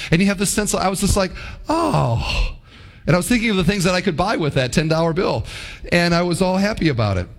And you have this sense, I was just like, oh. And I was thinking of the things that I could buy with that $10 bill. And I was all happy about it.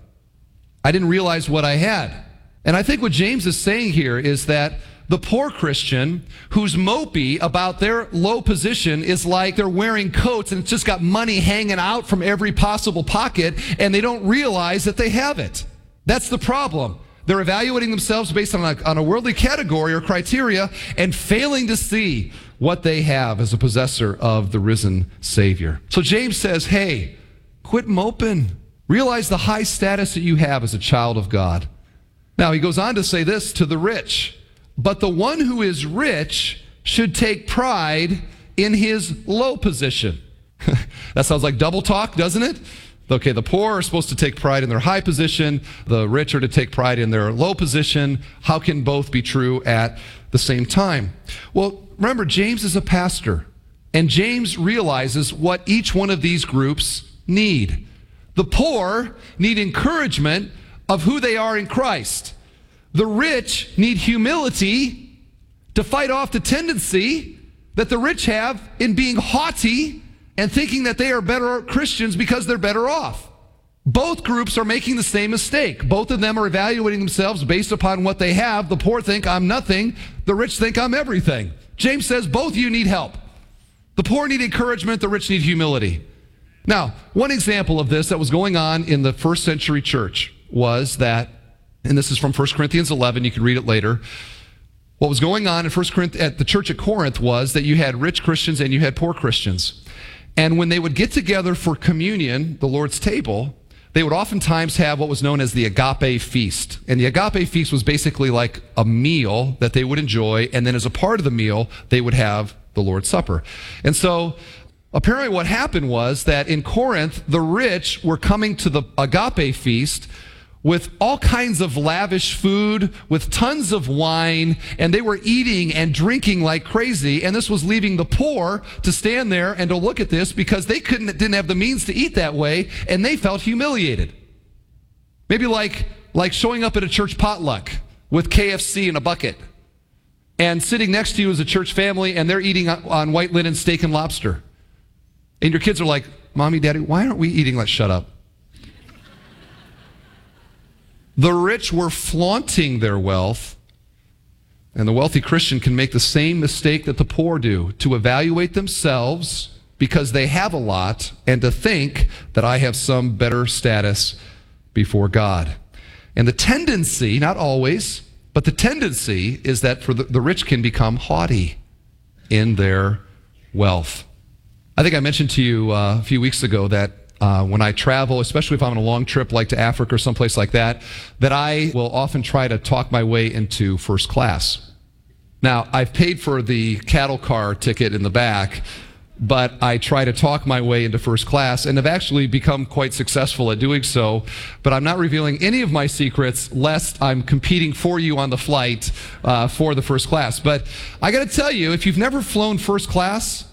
I didn't realize what I had. And I think what James is saying here is that the poor Christian who's mopey about their low position is like they're wearing coats and it's just got money hanging out from every possible pocket, and they don't realize that they have it. That's the problem. They're evaluating themselves based on a worldly category or criteria and failing to see what they have as a possessor of the risen Savior. So James says, hey, quit moping. Realize the high status that you have as a child of God. Now, he goes on to say this to the rich. But the one who is rich should take pride in his low position. That sounds like double talk, doesn't it? Okay, the poor are supposed to take pride in their high position. The rich are to take pride in their low position. How can both be true at the same time? Well, remember, James is a pastor, and James realizes what each one of these groups need. The poor need encouragement of who they are in Christ. The rich need humility to fight off the tendency that the rich have in being haughty and thinking that they are better Christians because they're better off. Both groups are making the same mistake. Both of them are evaluating themselves based upon what they have. The poor think I'm nothing. The rich think I'm everything. James says both of you need help. The poor need encouragement. The rich need humility. Now, one example of this that was going on in the first century church was that, and this is from 1 Corinthians 11, you can read it later. What was going on in 1 Corinthians at the church at Corinth was that you had rich Christians and you had poor Christians. And when they would get together for communion, the Lord's table, they would oftentimes have what was known as the agape feast. And the agape feast was basically like a meal that they would enjoy, and then as a part of the meal, they would have the Lord's Supper. And so apparently what happened was that in Corinth, the rich were coming to the agape feast with all kinds of lavish food, with tons of wine, and they were eating and drinking like crazy, and this was leaving the poor to stand there and to look at this because they didn't have the means to eat that way, and they felt humiliated. Maybe like showing up at a church potluck with KFC in a bucket, and sitting next to you is a church family, and they're eating on white linen steak and lobster. And your kids are like, Mommy, Daddy, why aren't we eating? Let's shut up. The rich were flaunting their wealth, and the wealthy Christian can make the same mistake that the poor do, to evaluate themselves because they have a lot and to think that I have some better status before God. And the tendency, not always, but the tendency is that for the rich can become haughty in their wealth. I think I mentioned to you a few weeks ago that when I travel, especially if I'm on a long trip like to Africa or someplace like that, that I will often try to talk my way into first class. Now, I've paid for the cattle car ticket in the back, but I try to talk my way into first class and have actually become quite successful at doing so. But I'm not revealing any of my secrets lest I'm competing for you on the flight for the first class. But I got to tell you, if you've never flown first class,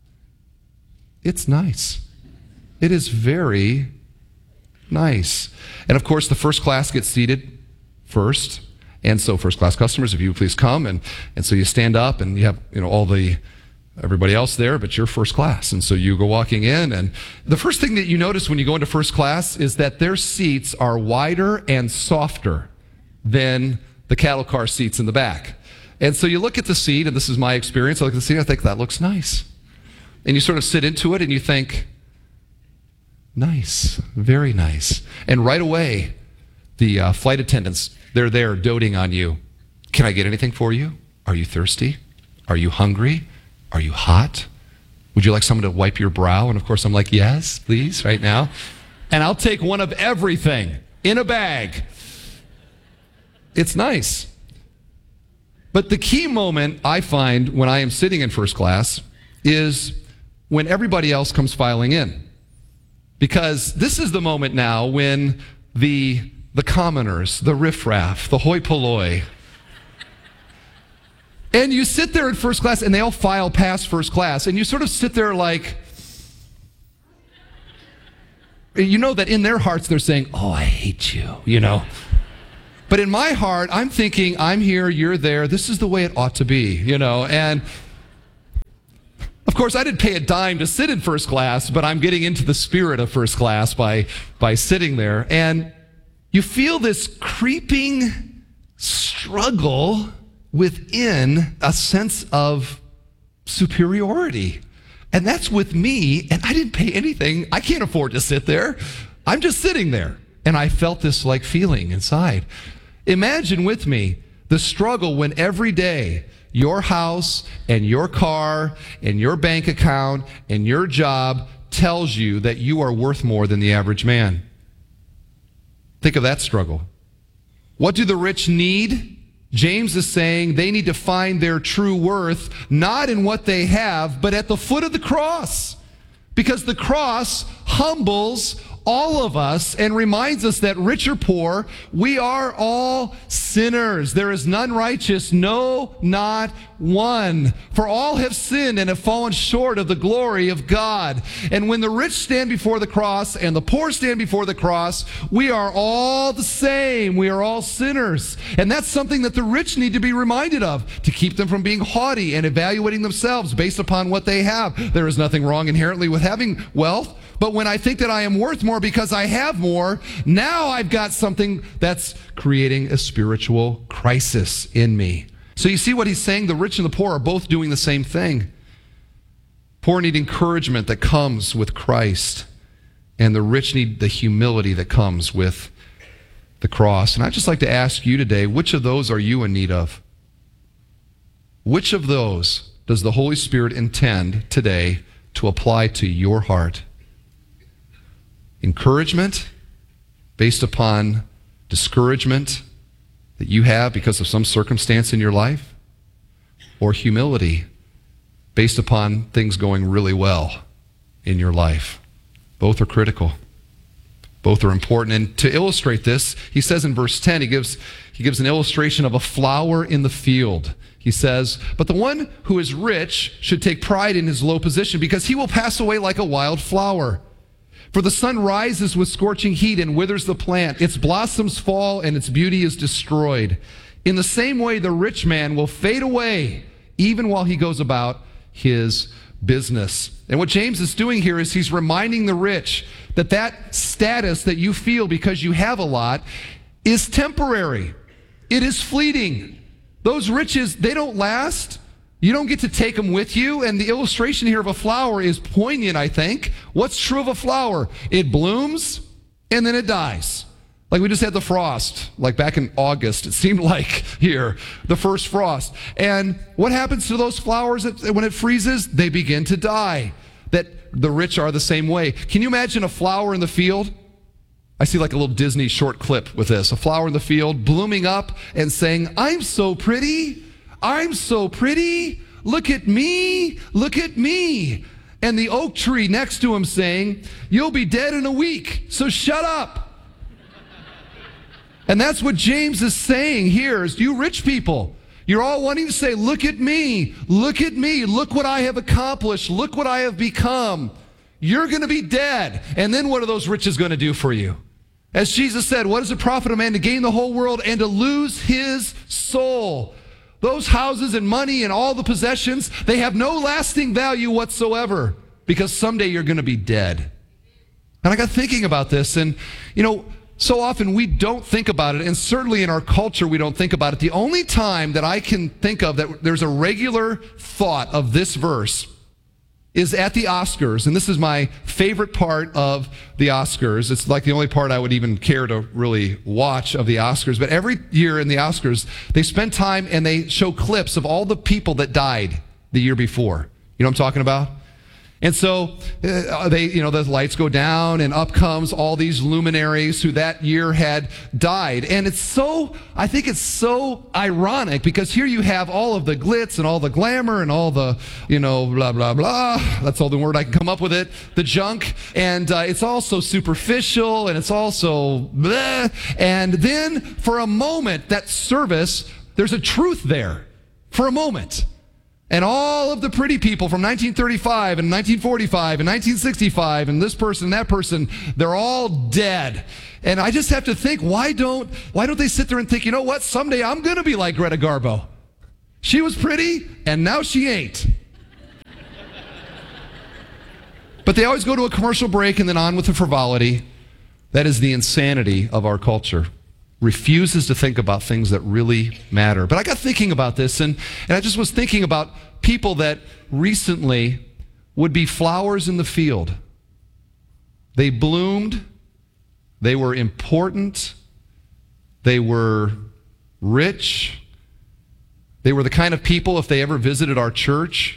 it's nice. It is very nice. And of course, the first class gets seated first. And so first class customers, if you would please come. And so you stand up and you have, everybody else there, but you're first class. And so you go walking in, and the first thing that you notice when you go into first class is that their seats are wider and softer than the cattle car seats in the back. And so you look at the seat, and this is my experience, I look at the seat, I think that looks nice. And you sort of sit into it and you think, nice, very nice. And right away, the flight attendants, they're there doting on you. Can I get anything for you? Are you thirsty? Are you hungry? Are you hot? Would you like someone to wipe your brow? And of course, I'm like, yes, please, right now. And I'll take one of everything in a bag. It's nice. But the key moment I find when I am sitting in first class is when everybody else comes filing in. Because this is the moment now when the commoners, the riffraff, the hoi polloi, and you sit there in first class and they all file past first class, and you sort of sit there like, you know that in their hearts they're saying, oh, I hate you, But in my heart, I'm thinking, I'm here, you're there, this is the way it ought to be, and Of course, I didn't pay a dime to sit in first class, but I'm getting into the spirit of first class by sitting there. And you feel this creeping struggle within a sense of superiority. And that's with me, and I didn't pay anything. I can't afford to sit there. I'm just sitting there. And I felt this like feeling inside. Imagine with me the struggle when every day your house and your car and your bank account and your job tells you that you are worth more than the average man. Think of that struggle. What do the rich need? James is saying they need to find their true worth, not in what they have, but at the foot of the cross. Because the cross humbles all of us and reminds us that rich or poor, we are all sinners. There is none righteous, no, not one. For all have sinned and have fallen short of the glory of God. And when the rich stand before the cross and the poor stand before the cross, we are all the same. We are all sinners. And that's something that the rich need to be reminded of to keep them from being haughty and evaluating themselves based upon what they have. There is nothing wrong inherently with having wealth. But when I think that I am worth more because I have more, now I've got something that's creating a spiritual crisis in me. So you see what he's saying? The rich and the poor are both doing the same thing. Poor need encouragement that comes with Christ, and the rich need the humility that comes with the cross. And I'd just like to ask you today, which of those are you in need of? Which of those does the Holy Spirit intend today to apply to your heart? Encouragement based upon discouragement that you have because of some circumstance in your life? Or humility based upon things going really well in your life? Both are critical. Both are important. And to illustrate this, he says in verse 10, he gives an illustration of a flower in the field. He says, but the one who is rich should take pride in his low position because he will pass away like a wild flower. For the sun rises with scorching heat and withers the plant. Its blossoms fall and its beauty is destroyed. In the same way, the rich man will fade away even while he goes about his business. And what James is doing here is he's reminding the rich that that status that you feel because you have a lot is temporary. It is fleeting. Those riches, they don't last. You don't get to take them with you. And the illustration here of a flower is poignant, I think. What's true of a flower? It blooms and then it dies. Like we just had the frost, like back in August, it seemed like here, the first frost. And what happens to those flowers when it freezes? They begin to die. That the rich are the same way. Can you imagine a flower in the field? I see like a little Disney short clip with this. A flower in the field blooming up and saying, I'm so pretty. I'm so pretty. Look at me. Look at me. And the oak tree next to him saying, you'll be dead in a week, so shut up. And that's what James is saying here is you rich people, you're all wanting to say, look at me. Look at me. Look what I have accomplished. Look what I have become. You're going to be dead. And then what are those riches going to do for you? As Jesus said, what does it profit a man to gain the whole world and to lose his soul? Those houses and money and all the possessions, they have no lasting value whatsoever because someday you're going to be dead. And I got thinking about this, and so often we don't think about it, and certainly in our culture we don't think about it. The only time that I can think of that there's a regular thought of this verse is at the Oscars, and this is my favorite part of the Oscars. It's like the only part I would even care to really watch of the Oscars. But every year in the Oscars, they spend time and they show clips of all the people that died the year before. You know what I'm talking about? And so the lights go down and up comes all these luminaries who that year had died. And I think it's so ironic because here you have all of the glitz and all the glamour and all the, blah, blah, blah. That's all the word I can come up with it. The junk. And it's all so superficial and it's also bleh. And then for a moment, that service, there's a truth there for a moment. And all of the pretty people from 1935 and 1945 and 1965 and this person and that person, they're all dead. And I just have to think, why don't they sit there and think, you know what, someday I'm going to be like Greta Garbo. She was pretty and now she ain't. But they always go to a commercial break and then on with the frivolity. That is the insanity of our culture. Refuses to think about things that really matter. But I got thinking about this, and I just was thinking about people that recently would be flowers in the field. They bloomed. They were important. They were rich. They were the kind of people, if they ever visited our church,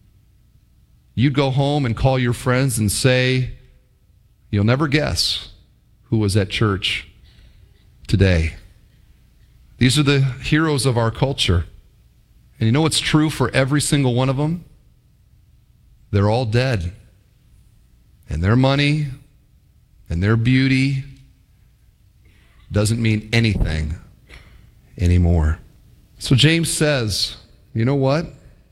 you'd go home and call your friends and say, you'll never guess who was at church today. These are the heroes of our culture. And you know what's true for every single one of them? They're all dead. And their money and their beauty doesn't mean anything anymore. So James says, you know what?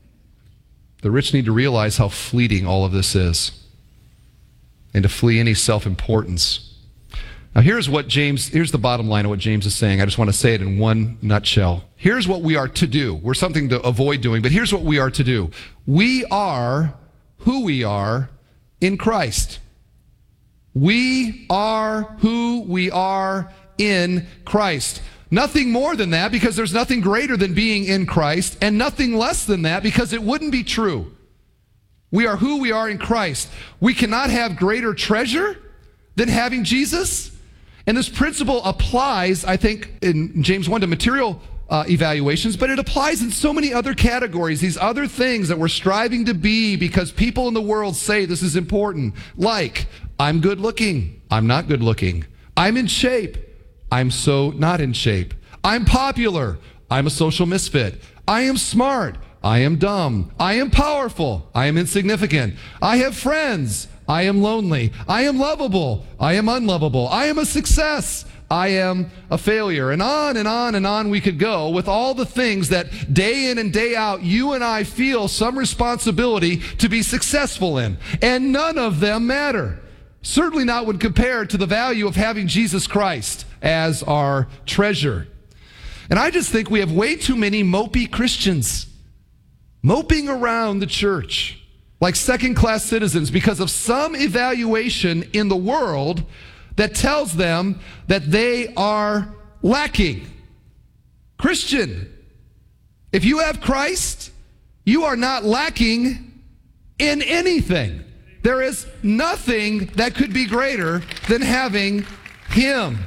The rich need to realize how fleeting all of this is and to flee any self-importance. Now here's the bottom line of what James is saying. I just want to say it in one nutshell. Here's what we are to do. We're something to avoid doing, but here's what we are to do. We are who we are in Christ. We are who we are in Christ. Nothing more than that, because there's nothing greater than being in Christ, and nothing less than that, because it wouldn't be true. We are who we are in Christ. We cannot have greater treasure than having Jesus. And this principle applies, I think, in James 1 to material evaluations, but it applies in so many other categories, these other things that we're striving to be because people in the world say this is important. Like, I'm good looking, I'm not good looking. I'm in shape, I'm so not in shape. I'm popular, I'm a social misfit. I am smart, I am dumb. I am powerful, I am insignificant. I have friends, I am lonely. I am lovable, I am unlovable. I am a success, I am a failure. And on and on and on we could go with all the things that day in and day out you and I feel some responsibility to be successful in. And none of them matter. Certainly not when compared to the value of having Jesus Christ as our treasure. And I just think we have way too many mopey Christians moping around the church like second-class citizens because of some evaluation in the world that tells them that they are lacking. Christian, if you have Christ, you are not lacking in anything. There is nothing that could be greater than having Him.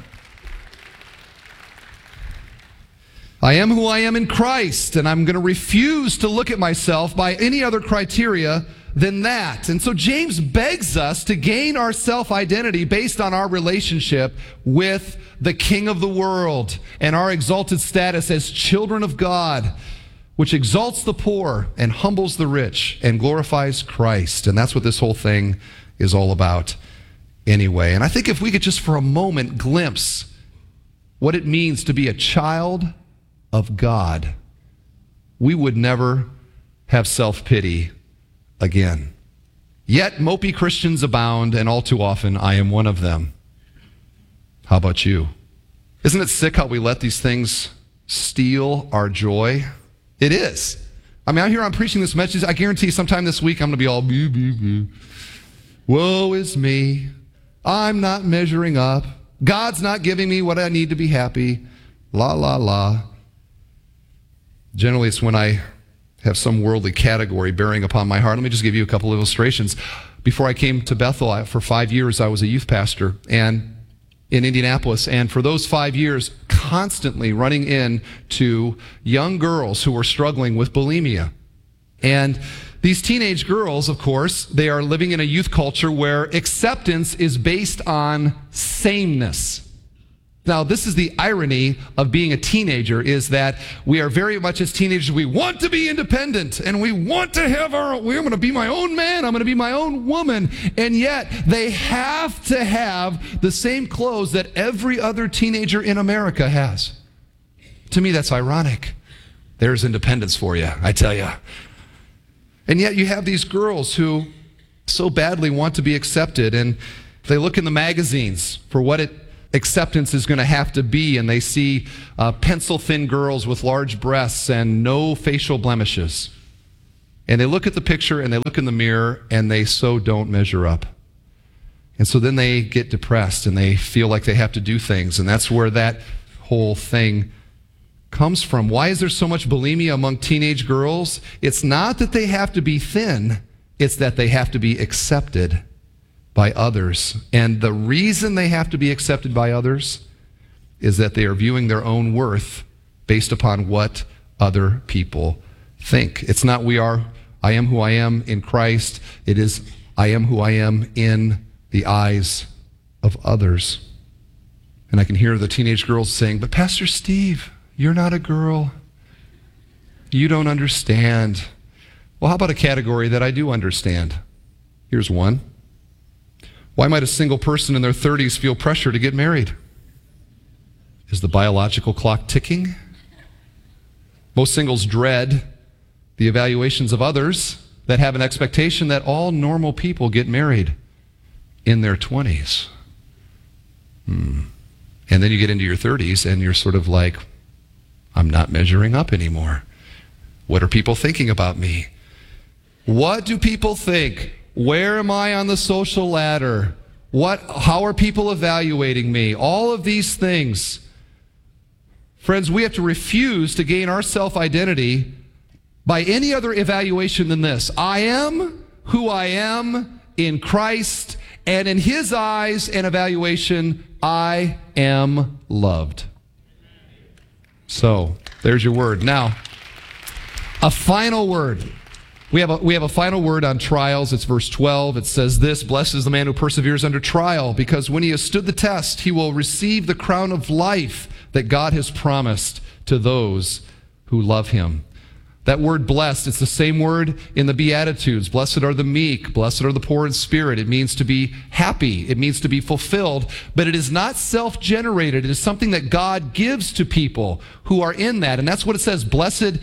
I am who I am in Christ, and I'm going to refuse to look at myself by any other criteria than that. And so James begs us to gain our self-identity based on our relationship with the King of the world and our exalted status as children of God, which exalts the poor and humbles the rich and glorifies Christ. And that's what this whole thing is all about anyway. And I think if we could just for a moment glimpse what it means to be a child of God, we would never have self-pity again. Yet mopey Christians abound, and all too often I am one of them. How about you? Isn't it sick how we let these things steal our joy? It is. I mean, I'm preaching this message. I guarantee sometime this week I'm going to be all boo, boo, boo. Woe is me. I'm not measuring up. God's not giving me what I need to be happy. La, la, la. Generally, it's when I have some worldly category bearing upon my heart. Let me just give you a couple of illustrations. Before I came to Bethel, for 5 years, I was a youth pastor and in Indianapolis. And for those 5 years, constantly running into young girls who were struggling with bulimia. And these teenage girls, of course, they are living in a youth culture where acceptance is based on sameness. Now, this is the irony of being a teenager, is that we are very much as teenagers, we want to be independent and we want to have I'm going to be my own man, I'm going to be my own woman. And yet they have to have the same clothes that every other teenager in America has. To me, that's ironic. There's independence for you, I tell you. And yet you have these girls who so badly want to be accepted, and they look in the magazines for what acceptance is going to have to be, and they see pencil-thin girls with large breasts and no facial blemishes. And they look at the picture and they look in the mirror and they so don't measure up. And so then they get depressed and they feel like they have to do things. And that's where that whole thing comes from. Why is there so much bulimia among teenage girls? It's not that they have to be thin. It's that they have to be accepted by others. And the reason they have to be accepted by others is that they are viewing their own worth based upon what other people think. It's not I am who I am in Christ. It is I am who I am in the eyes of others. And I can hear the teenage girls saying, but Pastor Steve, you're not a girl. You don't understand. Well, how about a category that I do understand? Here's one. Why might a single person in their 30s feel pressure to get married? Is the biological clock ticking? Most singles dread the evaluations of others that have an expectation that all normal people get married in their 20s. And then you get into your 30s and you're sort of like, I'm not measuring up anymore. What are people thinking about me? What do people think? Where am I on the social ladder? How are people evaluating me? All of these things. Friends, we have to refuse to gain our self-identity by any other evaluation than this. I am who I am in Christ, and in His eyes and evaluation, I am loved. So, there's your word. Now, a final word. We have a final word on trials. It's verse 12. It says this, blessed is the man who perseveres under trial, because when he has stood the test, he will receive the crown of life that God has promised to those who love Him. That word blessed, it's the same word in the Beatitudes. Blessed are the meek, blessed are the poor in spirit. It means to be happy, it means to be fulfilled, but it is not self-generated. It is something that God gives to people who are in that. And that's what it says. Blessed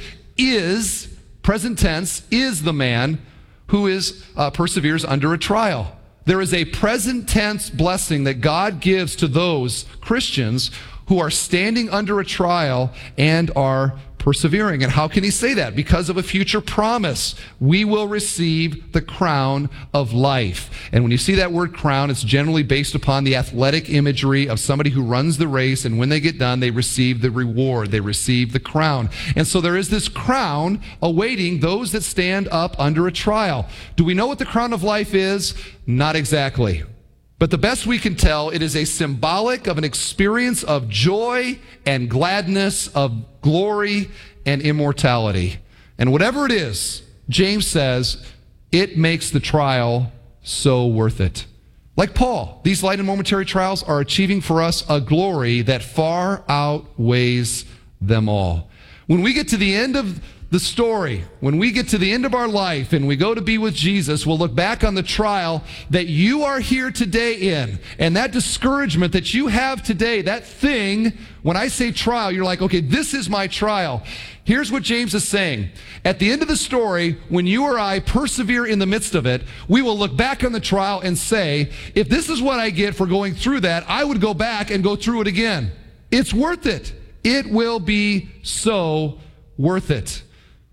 is, present tense, is the man who perseveres under a trial. There is a present tense blessing that God gives to those Christians who are standing under a trial and are persevering. And how can he say that? Because of a future promise. We will receive the crown of life. And when you see that word crown, it's generally based upon the athletic imagery of somebody who runs the race, and when they get done, they receive the reward. They receive the crown. And so there is this crown awaiting those that stand up under a trial. Do we know what the crown of life is? Not exactly. But the best we can tell, it is a symbolic of an experience of joy and gladness, of glory and immortality. And whatever it is, James says, it makes the trial so worth it. Like Paul, these light and momentary trials are achieving for us a glory that far outweighs them all. When we get to the end of the story, when we get to the end of our life and we go to be with Jesus, we'll look back on the trial that you are here today in, and that discouragement that you have today, that thing, when I say trial, you're like, okay, this is my trial. Here's what James is saying. At the end of the story, when you or I persevere in the midst of it, we will look back on the trial and say, if this is what I get for going through that, I would go back and go through it again. It's worth it. It will be so worth it.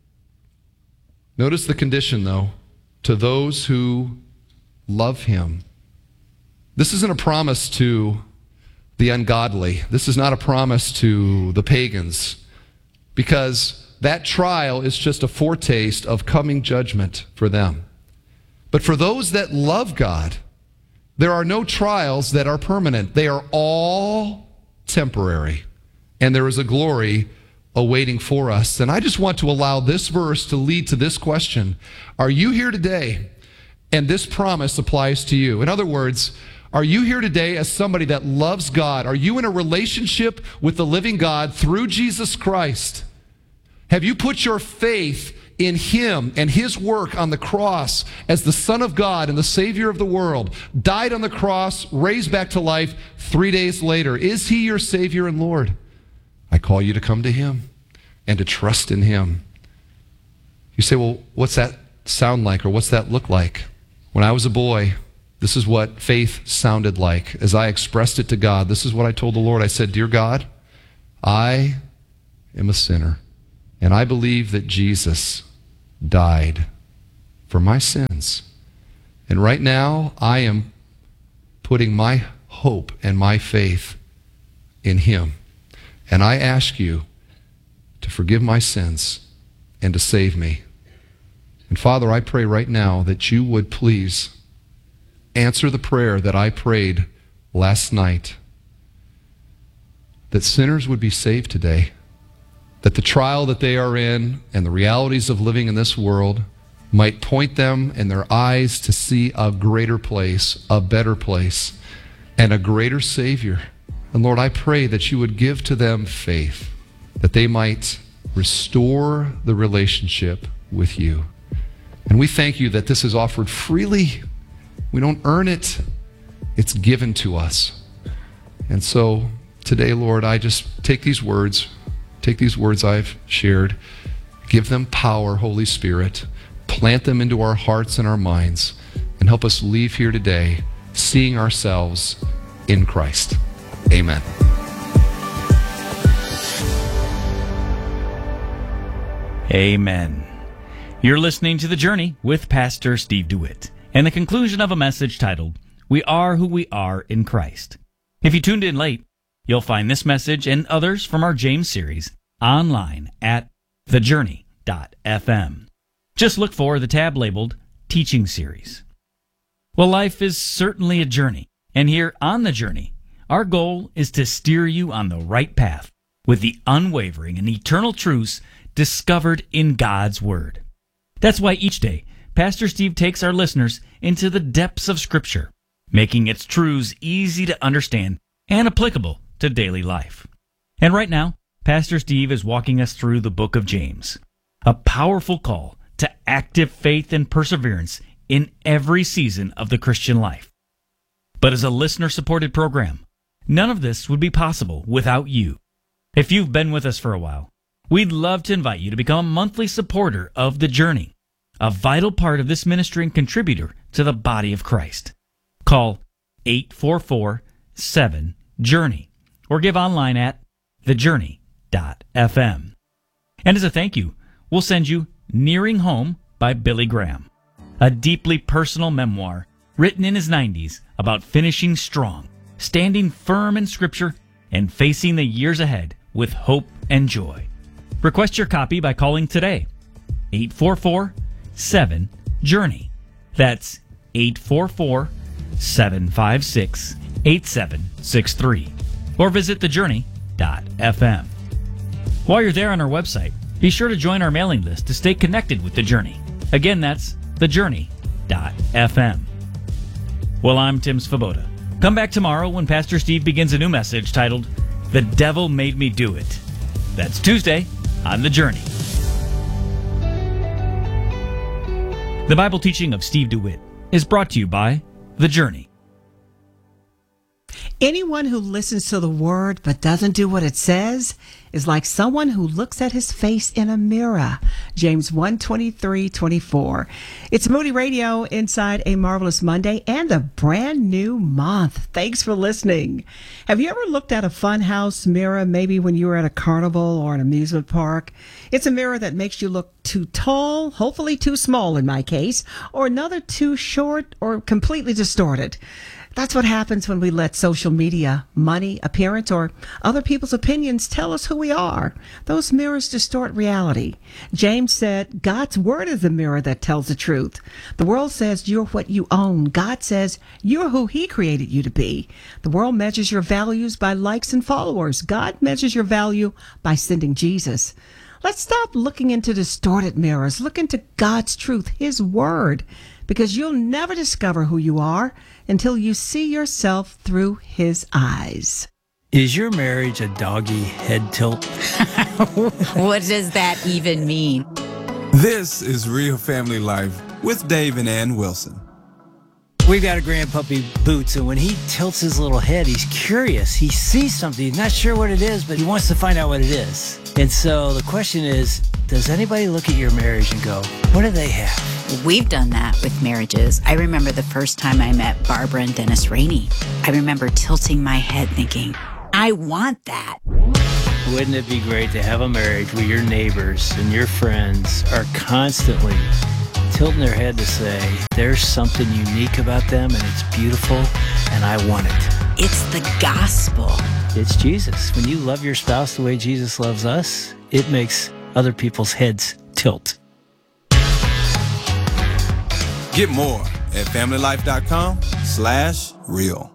Notice the condition, though, to those who love Him. This isn't a promise to the ungodly. This is not a promise to the pagans, because that trial is just a foretaste of coming judgment for them. But for those that love God, there are no trials that are permanent. They are all temporary, and there is a glory awaiting for us. And I just want to allow this verse to lead to this question. Are you here today and this promise applies to you? In other words, are you here today as somebody that loves God? Are you in a relationship with the living God through Jesus Christ? Have you put your faith in Him and His work on the cross as the Son of God and the Savior of the world, died on the cross, raised back to life 3 days later? Is He your Savior and Lord? I call you to come to Him and to trust in Him. You say, well, what's that sound like, or what's that look like? When I was a boy, this is what faith sounded like. As I expressed it to God, this is what I told the Lord. I said, Dear God, I am a sinner, and I believe that Jesus died for my sins. And right now, I am putting my hope and my faith in him. And I ask you to forgive my sins and to save me. And Father, I pray right now that you would please answer the prayer that I prayed last night, that sinners would be saved today, that the trial that they are in and the realities of living in this world might point them in their eyes to see a greater place, a better place, and a greater Savior. And Lord, I pray that you would give to them faith, that they might restore the relationship with you. And we thank you that this is offered freely. We don't earn it. It's given to us. And so today, Lord, I just take these words I've shared, give them power, Holy Spirit, plant them into our hearts and our minds, and help us leave here today seeing ourselves in Christ. Amen. Amen. You're listening to The Journey with Pastor Steve DeWitt, and the conclusion of a message titled, We Are Who We Are in Christ. If you tuned in late, you'll find this message and others from our James series online at thejourney.fm. Just look for the tab labeled Teaching Series. Well, life is certainly a journey, and here on The Journey, our goal is to steer you on the right path with the unwavering and eternal truths discovered in God's Word. That's why each day, Pastor Steve takes our listeners into the depths of Scripture, making its truths easy to understand and applicable to daily life. And right now, Pastor Steve is walking us through the book of James, a powerful call to active faith and perseverance in every season of the Christian life. But as a listener-supported program, none of this would be possible without you. If you've been with us for a while, we'd love to invite you to become a monthly supporter of The Journey, a vital part of this ministry and contributor to the body of Christ. Call 844-7-JOURNEY or give online at thejourney.fm. And as a thank you, we'll send you Nearing Home by Billy Graham, a deeply personal memoir written in his 90s about finishing strong, standing firm in Scripture, and facing the years ahead with hope and joy. Request your copy by calling today, 844-7-JOURNEY. That's 844-756-8763. Or visit thejourney.fm. While you're there on our website, be sure to join our mailing list to stay connected with The Journey. Again, that's thejourney.fm. Well, I'm Tim Svoboda. Come back tomorrow when Pastor Steve begins a new message titled, The Devil Made Me Do It. That's Tuesday on The Journey. The Bible teaching of Steve DeWitt is brought to you by The Journey. Anyone who listens to the word but doesn't do what it says is like someone who looks at his face in a mirror. James 1:23-24. It's Moody Radio inside a marvelous Monday and a brand new month. Thanks for listening. Have you ever looked at a funhouse mirror, maybe when you were at a carnival or an amusement park? It's a mirror that makes you look too tall, hopefully too small in my case, or another too short or completely distorted. That's what happens when we let social media, money, appearance, or other people's opinions tell us who we are. Those mirrors distort reality. James said, God's word is the mirror that tells the truth. The world says you're what you own. God says you're who he created you to be. The world measures your values by likes and followers. God measures your value by sending Jesus. Let's stop looking into distorted mirrors. Look into God's truth, his word, because you'll never discover who you are until you see yourself through his eyes. Is your marriage a doggy head tilt? What does that even mean? This is Real Family Life with Dave and Ann Wilson. We've got a grandpuppy, Boots, and when he tilts his little head, he's curious. He sees something. He's not sure what it is, but he wants to find out what it is. And so the question is, does anybody look at your marriage and go, what do they have? We've done that with marriages. I remember the first time I met Barbara and Dennis Rainey. I remember tilting my head thinking, I want that. Wouldn't it be great to have a marriage where your neighbors and your friends are constantly tilting their head to say, there's something unique about them and it's beautiful and I want it. It's the gospel. It's Jesus. When you love your spouse the way Jesus loves us, it makes other people's heads tilt. Get more at familylife.com/real.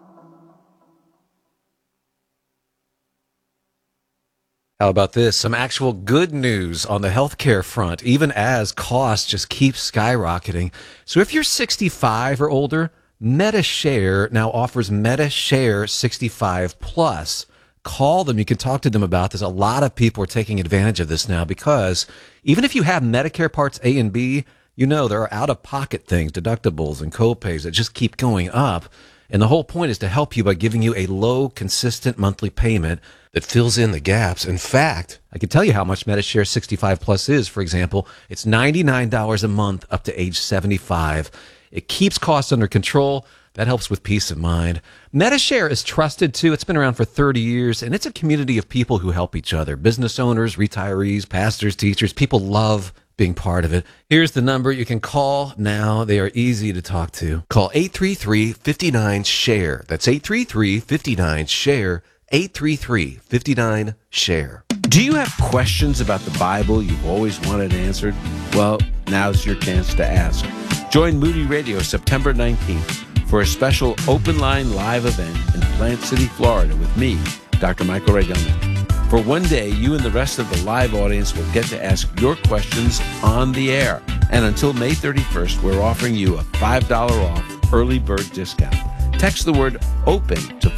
How about this? Some actual good news on the healthcare front, even as costs just keep skyrocketing. So if you're 65 or older, Medi-Share now offers Medi-Share 65 Plus. Call them. You can talk to them about this. A lot of people are taking advantage of this now because even if you have Medicare Parts A and B, you know there are out-of-pocket things, deductibles and co-pays that just keep going up. And the whole point is to help you by giving you a low, consistent monthly payment that fills in the gaps. In fact, I can tell you how much Medi-Share 65 Plus is. For example, it's $99 a month up to age 75. It keeps costs under control. That helps with peace of mind. Medi-Share is trusted, too. It's been around for 30 years, and it's a community of people who help each other. Business owners, retirees, pastors, teachers. People love being part of it. Here's the number you can call now. They are easy to talk to. Call 833-59-SHARE. That's 833-59-SHARE. 833-59-SHARE. Do you have questions about the Bible you've always wanted answered? Well, now's your chance to ask. Join Moody Radio September 19th for a special open line live event in Plant City, Florida with me, Dr. Michael Ray Gilman. For one day, you and the rest of the live audience will get to ask your questions on the air. And until May 31st, we're offering you a $5 off early bird discount. Text the word OPEN to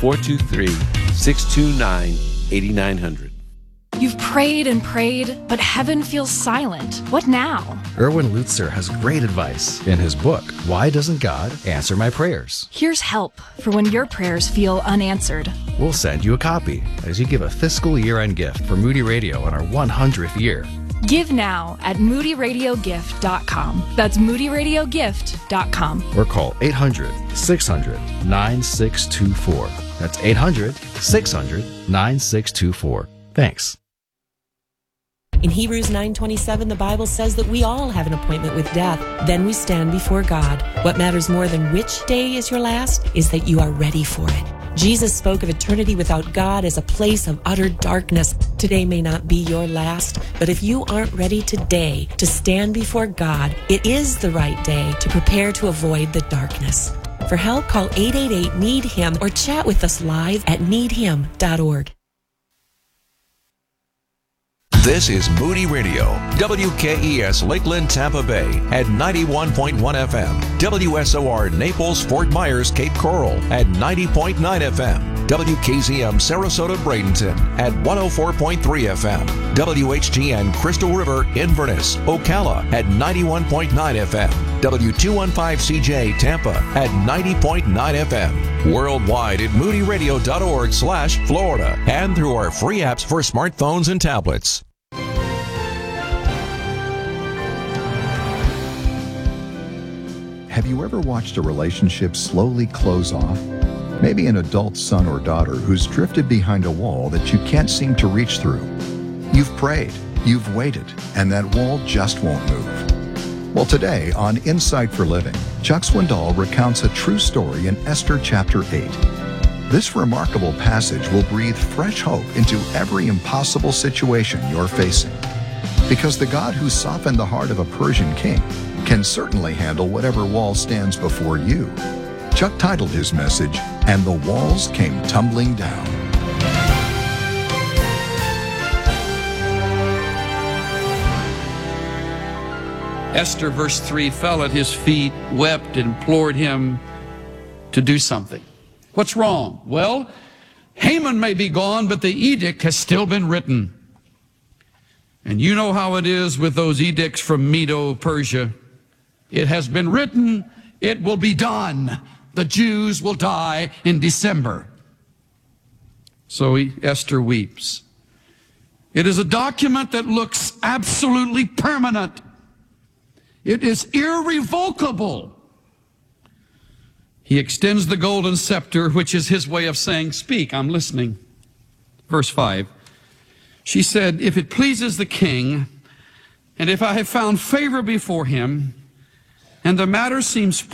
423-629-8900. You've prayed and prayed, but heaven feels silent. What now? Erwin Lutzer has great advice in his book, Why Doesn't God Answer My Prayers? Here's help for when your prayers feel unanswered. We'll send you a copy as you give a fiscal year-end gift for Moody Radio in our 100th year. Give now at moodyradiogift.com. That's moodyradiogift.com. Or call 800-600-9624. That's 800-600-9624. Thanks. In Hebrews 9:27, the Bible says that we all have an appointment with death. Then we stand before God. What matters more than which day is your last is that you are ready for it. Jesus spoke of eternity without God as a place of utter darkness. Today may not be your last, but if you aren't ready today to stand before God, it is the right day to prepare to avoid the darkness. For help, call 888-NEED-HIM or chat with us live at needhim.org. This is Moody Radio, WKES Lakeland, Tampa Bay at 91.1 FM, WSOR Naples, Fort Myers, Cape Coral at 90.9 FM, WKZM Sarasota, Bradenton at 104.3 FM, WHTN Crystal River, Inverness, Ocala at 91.9 FM, W215CJ Tampa at 90.9 FM, worldwide at moodyradio.org/Florida and through our free apps for smartphones and tablets. Have you ever watched a relationship slowly close off? Maybe an adult son or daughter who's drifted behind a wall that you can't seem to reach through. You've prayed, you've waited, and that wall just won't move. Well, today on Insight for Living, Chuck Swindoll recounts a true story in Esther chapter 8. This remarkable passage will breathe fresh hope into every impossible situation you're facing. Because the God who softened the heart of a Persian king can certainly handle whatever wall stands before you. Chuck titled his message, And the Walls Came Tumbling Down. Esther, verse 3, fell at his feet, wept, and implored him to do something. What's wrong? Well, Haman may be gone, but the edict has still been written. And you know how it is with those edicts from Medo-Persia. It has been written, it will be done. The Jews will die in December. So Esther weeps. It is a document that looks absolutely permanent. It is irrevocable. He extends the golden scepter, which is his way of saying, speak, I'm listening. Verse 5. She said, if it pleases the king, and if I have found favor before him, and the matter seems